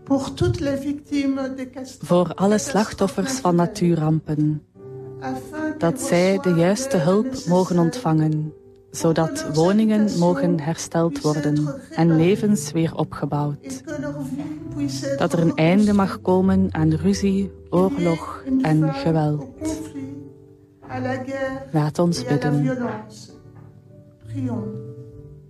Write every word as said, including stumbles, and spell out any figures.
Voor alle slachtoffers van natuurrampen. Dat zij de juiste hulp mogen ontvangen, zodat woningen mogen hersteld worden en levens weer opgebouwd. Dat er een einde mag komen aan ruzie, oorlog en geweld. Laat ons bidden.